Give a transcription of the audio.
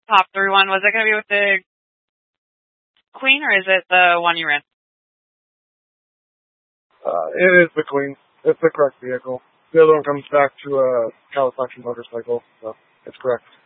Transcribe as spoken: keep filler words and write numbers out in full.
top three one, was it going to be with the Queen, or is it the one you ran? Uh, it is the Queen. It's the correct vehicle. The other one comes back to a Kawasaki motorcycle, so it's correct.